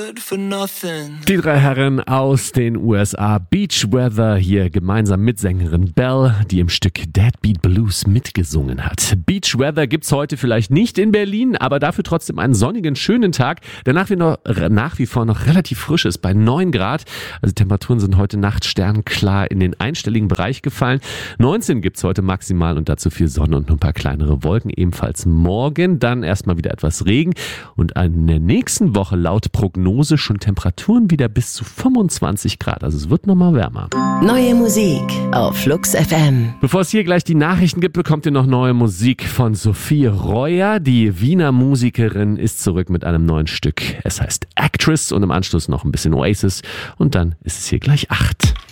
good for nothing. Die drei Herren aus den USA, Beach Weather, hier gemeinsam mit Sängerin Belle, die im Stück Deadbeat Blues mitgesungen hat. Beach Weather gibt's heute vielleicht nicht in Berlin, aber dafür trotzdem einen sonnigen, schönen Tag, der nach wie vor noch relativ frisch ist, bei 9 Grad. Also Temperaturen sind heute Nacht sternklar in den einstelligen Bereich gefallen. 19 gibt's heute maximal und dazu viel Sonne und nur ein paar kleinere Wolken. Ebenfalls morgen dann erstmal wieder etwas Regen und in der nächsten Woche laut Prognose schon Temperaturen wieder bis zu 25 Grad. Also es wird nochmal wärmer. Neue Musik auf Flux FM. Bevor es hier gleich die Nachrichten gibt, bekommt ihr noch neue Musik von Sophie Reuer. Die Wiener Musikerin ist zurück mit einem neuen Stück. Es heißt Actress und im Anschluss noch ein bisschen Oasis und dann ist es hier gleich 8.